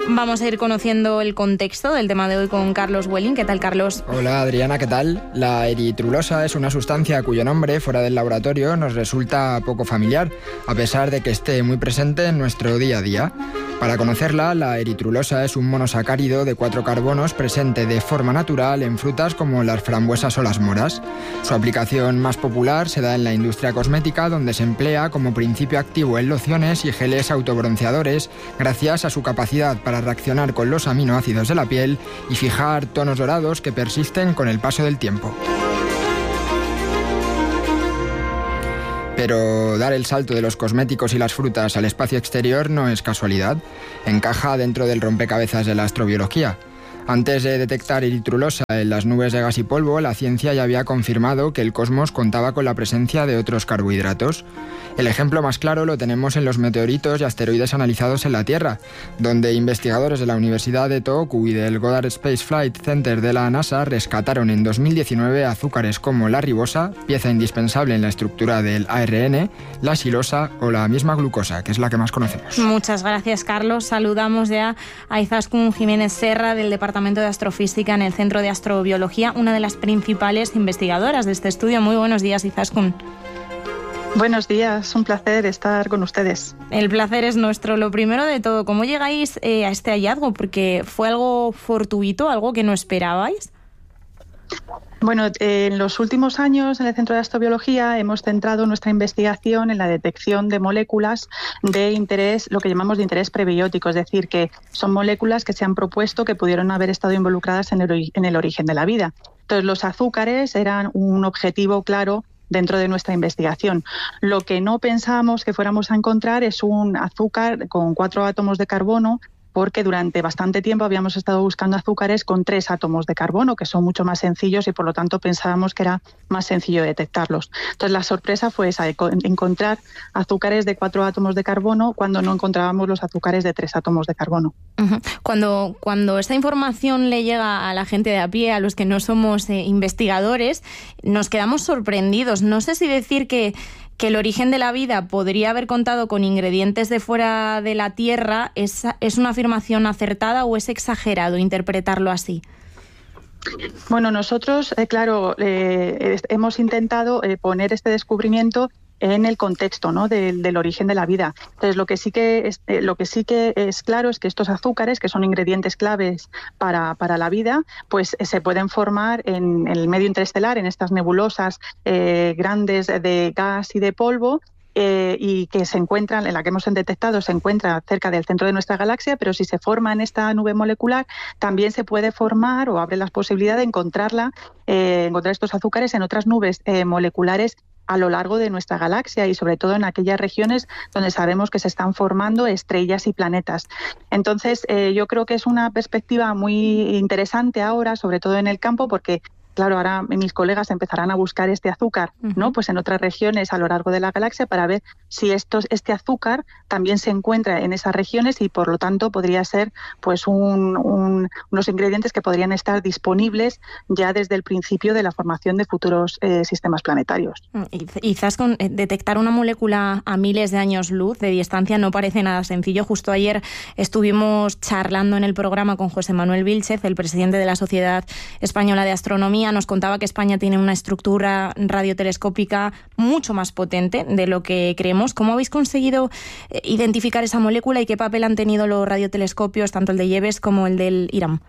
Vamos a ir conociendo el contexto del tema de hoy con Carlos Welling. ¿Qué tal, Carlos? Hola, Adriana, ¿qué tal? La eritrulosa es una sustancia cuyo nombre, fuera del laboratorio, nos resulta poco familiar, a pesar de que esté muy presente en nuestro día a día. Para conocerla, la eritrulosa es un monosacárido de 4 carbonos presente de forma natural en frutas como las frambuesas o las moras. Su aplicación más popular se da en la industria cosmética, donde se emplea como principio activo en lociones y geles autobronceadores, gracias a su capacidad para reaccionar con los aminoácidos de la piel y fijar tonos dorados que persisten con el paso del tiempo. Pero dar el salto de los cosméticos y las frutas al espacio exterior no es casualidad. Encaja dentro del rompecabezas de la astrobiología. Antes de detectar eritrulosa en las nubes de gas y polvo, la ciencia ya había confirmado que el cosmos contaba con la presencia de otros carbohidratos. El ejemplo más claro lo tenemos en los meteoritos y asteroides analizados en la Tierra, donde investigadores de la Universidad de Tohoku y del Goddard Space Flight Center de la NASA rescataron en 2019 azúcares como la ribosa, pieza indispensable en la estructura del ARN, la silosa o la misma glucosa, que es la que más conocemos. Muchas gracias, Carlos. Saludamos ya a Izaskun Jiménez Serra, del Departamento de Astrofísica en el Centro de Astrobiología, una de las principales investigadoras de este estudio. Muy buenos días, Izaskun. Buenos días, un placer estar con ustedes. El placer es nuestro. Lo primero de todo, ¿cómo llegáis a este hallazgo? Porque ¿fue algo fortuito, algo que no esperabais? Bueno, en los últimos años en el Centro de Astrobiología hemos centrado nuestra investigación en la detección de moléculas de interés, lo que llamamos de interés prebiótico, es decir, que son moléculas que se han propuesto que pudieron haber estado involucradas en el origen de la vida. Entonces, los azúcares eran un objetivo claro dentro de nuestra investigación. Lo que no pensábamos que fuéramos a encontrar es un azúcar con 4 átomos de carbono, porque durante bastante tiempo habíamos estado buscando azúcares con 3 átomos de carbono, que son mucho más sencillos y por lo tanto pensábamos que era más sencillo detectarlos. Entonces la sorpresa fue esa, de encontrar azúcares de 4 átomos de carbono cuando no encontrábamos los azúcares de 3 átomos de carbono. Uh-huh. Cuando esta información le llega a la gente de a pie, a los que no somos investigadores, nos quedamos sorprendidos. No sé si decir que el origen de la vida podría haber contado con ingredientes de fuera de la Tierra, ¿es una afirmación acertada o es exagerado interpretarlo así? Bueno, nosotros, hemos intentado poner este descubrimiento en el contexto, ¿no?, del origen de la vida. Entonces, lo que sí que es claro es que estos azúcares, que son ingredientes claves para la vida, pues se pueden formar en el medio interestelar, en estas nebulosas grandes de gas y de polvo, y que se encuentran, en la que hemos detectado, se encuentra cerca del centro de nuestra galaxia, pero si se forma en esta nube molecular, también se puede formar o abre la posibilidad de encontrar estos azúcares en otras nubes moleculares a lo largo de nuestra galaxia y sobre todo en aquellas regiones donde sabemos que se están formando estrellas y planetas. Entonces, yo creo que es una perspectiva muy interesante ahora, sobre todo en el campo, porque claro, ahora mis colegas empezarán a buscar este azúcar, ¿no?, pues en otras regiones a lo largo de la galaxia para ver si este azúcar también se encuentra en esas regiones y por lo tanto podría ser pues unos ingredientes que podrían estar disponibles ya desde el principio de la formación de futuros sistemas planetarios. Y quizás con detectar una molécula a miles de años luz de distancia no parece nada sencillo. Justo ayer estuvimos charlando en el programa con José Manuel Vílchez, el presidente de la Sociedad Española de Astronomía. Nos contaba que España tiene una estructura radiotelescópica mucho más potente de lo que creemos. ¿Cómo habéis conseguido identificar esa molécula y qué papel han tenido los radiotelescopios, tanto el de Yebes como el del IRAM?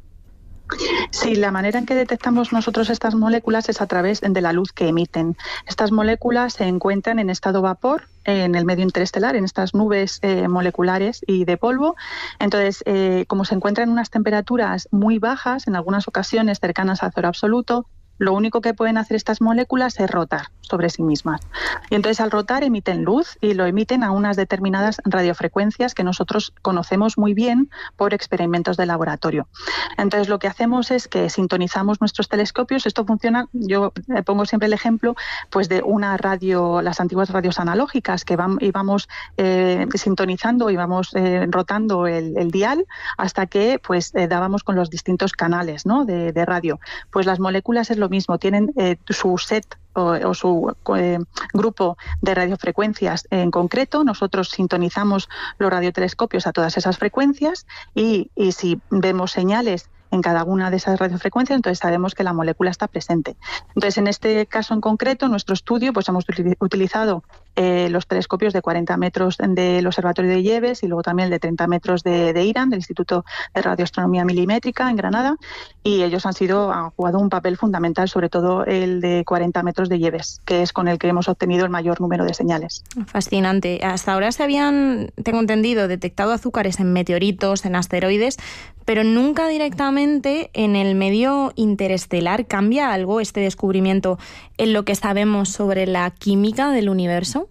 Sí, la manera en que detectamos nosotros estas moléculas es a través de la luz que emiten. Estas moléculas se encuentran en estado vapor en el medio interestelar, en estas nubes moleculares y de polvo. Entonces, como se encuentran en unas temperaturas muy bajas, en algunas ocasiones cercanas al cero absoluto, lo único que pueden hacer estas moléculas es rotar sobre sí mismas. Y entonces al rotar emiten luz y lo emiten a unas determinadas radiofrecuencias que nosotros conocemos muy bien por experimentos de laboratorio. Entonces lo que hacemos es que sintonizamos nuestros telescopios. Esto funciona, yo pongo siempre el ejemplo pues de una radio, las antiguas radios analógicas que íbamos sintonizando y vamos rotando el dial hasta que pues dábamos con los distintos canales, ¿no?, de radio. Pues las moléculas es lo mismo, tienen su set o su grupo de radiofrecuencias en concreto. Nosotros sintonizamos los radiotelescopios a todas esas frecuencias y si vemos señales en cada una de esas radiofrecuencias, entonces sabemos que la molécula está presente. Entonces, en este caso en concreto, en nuestro estudio, pues hemos utilizado los telescopios de 40 metros del Observatorio de Yebes y luego también el de 30 metros de IRAN, del Instituto de Radioastronomía Milimétrica en Granada, y ellos han jugado un papel fundamental, sobre todo el de 40 metros de Yebes, que es con el que hemos obtenido el mayor número de señales. Fascinante. Hasta ahora se habían, tengo entendido, detectado azúcares en meteoritos, en asteroides, pero nunca directamente en el medio interestelar. ¿Cambia algo este descubrimiento en lo que sabemos sobre la química del universo?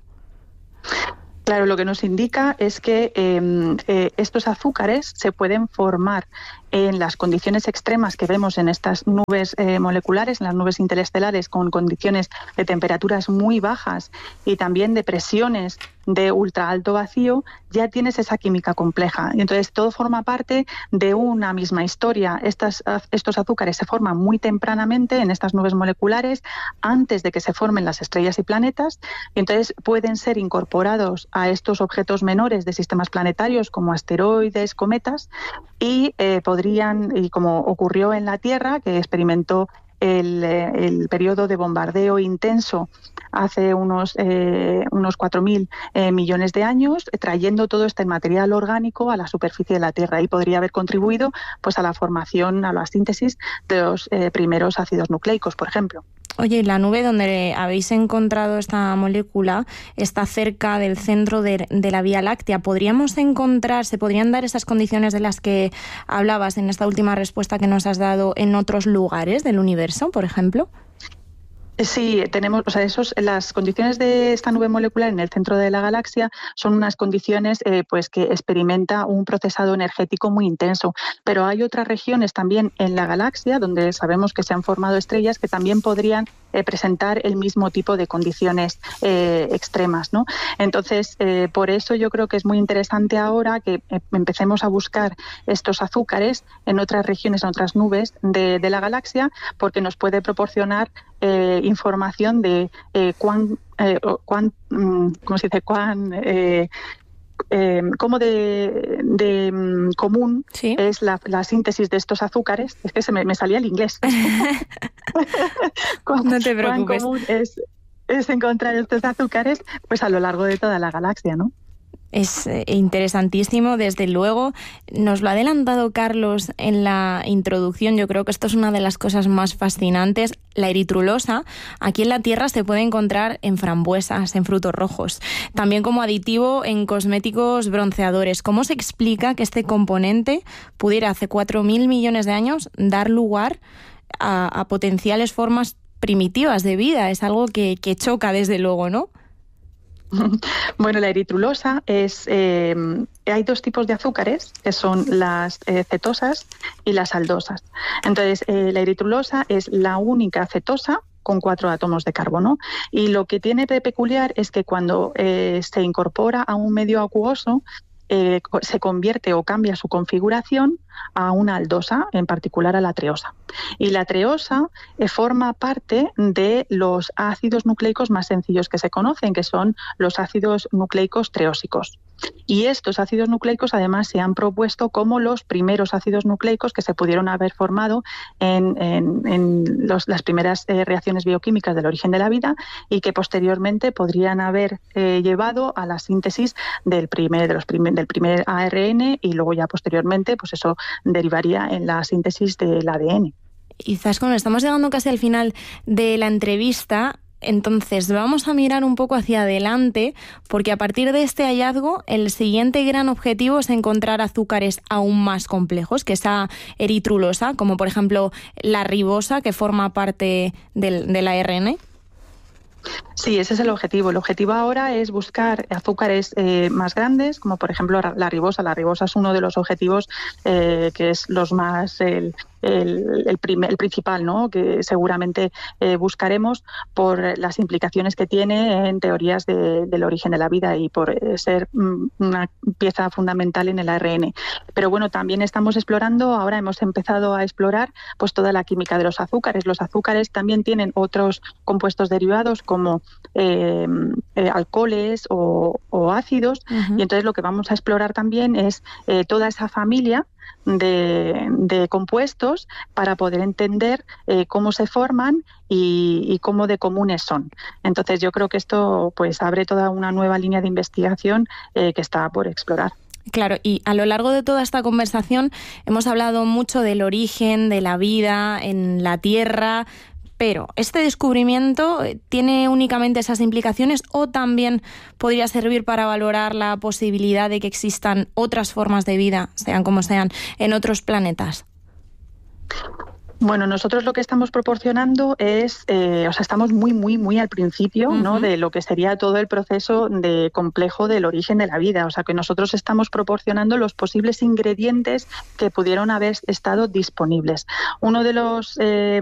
Claro, lo que nos indica es que estos azúcares se pueden formar en las condiciones extremas que vemos en estas nubes moleculares, en las nubes interestelares, con condiciones de temperaturas muy bajas y también de presiones de ultra alto vacío, ya tienes esa química compleja. Y entonces todo forma parte de una misma historia. Estos azúcares se forman muy tempranamente en estas nubes moleculares, antes de que se formen las estrellas y planetas, y entonces pueden ser incorporados a estos objetos menores de sistemas planetarios como asteroides, cometas, y podrían, y como ocurrió en la Tierra, que experimentó el periodo de bombardeo intenso hace unos 4.000 millones de años, trayendo todo este material orgánico a la superficie de la Tierra, y podría haber contribuido pues a la formación, a la síntesis de los primeros ácidos nucleicos, por ejemplo. Oye, la nube donde habéis encontrado esta molécula está cerca del centro de la Vía Láctea. ¿Se podrían dar esas condiciones de las que hablabas en esta última respuesta que nos has dado en otros lugares del universo, por ejemplo? Sí, tenemos, las condiciones de esta nube molecular en el centro de la galaxia son unas condiciones pues que experimenta un procesado energético muy intenso, pero hay otras regiones también en la galaxia donde sabemos que se han formado estrellas que también podrían presentar el mismo tipo de condiciones extremas, ¿no? Entonces, por eso yo creo que es muy interesante ahora que empecemos a buscar estos azúcares en otras regiones, en otras nubes de la galaxia, porque nos puede proporcionar información de cómo de común ¿sí? Es la síntesis de estos azúcares. Es que me salía el inglés. No te preocupes. Cuán común es encontrar estos azúcares pues a lo largo de toda la galaxia, ¿no? Es interesantísimo, desde luego. Nos lo ha adelantado Carlos en la introducción. Yo creo que esto es una de las cosas más fascinantes. La eritrulosa, aquí en la Tierra se puede encontrar en frambuesas, en frutos rojos. También como aditivo en cosméticos bronceadores. ¿Cómo se explica que este componente pudiera hace 4.000 millones de años dar lugar a potenciales formas primitivas de vida? Es algo que choca, desde luego, ¿no? Bueno, la eritrulosa hay dos tipos de azúcares, que son las cetosas y las aldosas. Entonces, la eritrulosa es la única cetosa con 4 átomos de carbono, y lo que tiene de peculiar es que cuando se incorpora a un medio acuoso, se convierte o cambia su configuración a una aldosa, en particular a la treosa. Y la treosa forma parte de los ácidos nucleicos más sencillos que se conocen, que son los ácidos nucleicos treósicos. Y estos ácidos nucleicos además se han propuesto como los primeros ácidos nucleicos que se pudieron haber formado en las primeras reacciones bioquímicas del origen de la vida, y que posteriormente podrían haber llevado a la síntesis del primer ARN, y luego ya posteriormente pues eso derivaría en la síntesis del ADN. Y Zaskun, estamos llegando casi al final de la entrevista. Entonces vamos a mirar un poco hacia adelante, porque a partir de este hallazgo el siguiente gran objetivo es encontrar azúcares aún más complejos que esa eritrulosa, como por ejemplo la ribosa, que forma parte del ARN. Sí, ese es el objetivo. El objetivo ahora es buscar azúcares más grandes, como por ejemplo la ribosa. La ribosa es uno de los objetivos que es los más el principal, ¿no? Que seguramente buscaremos por las implicaciones que tiene en teorías del origen de la vida y por ser una pieza fundamental en el ARN. Pero bueno, también estamos explorando, ahora hemos empezado a explorar pues toda la química de los azúcares. Los azúcares también tienen otros compuestos derivados como alcoholes o ácidos, y entonces lo que vamos a explorar también es toda esa familia de compuestos para poder entender cómo se forman y cómo de comunes son. Entonces yo creo que esto pues abre toda una nueva línea de investigación que está por explorar. Claro, y a lo largo de toda esta conversación hemos hablado mucho del origen de la vida en la Tierra, pero ¿este descubrimiento tiene únicamente esas implicaciones o también podría servir para valorar la posibilidad de que existan otras formas de vida, sean como sean, en otros planetas? Bueno, nosotros lo que estamos proporcionando es, estamos muy al principio, ¿no? De lo que sería todo el proceso de complejo del origen de la vida. O sea, que nosotros estamos proporcionando los posibles ingredientes que pudieron haber estado disponibles. Uno de los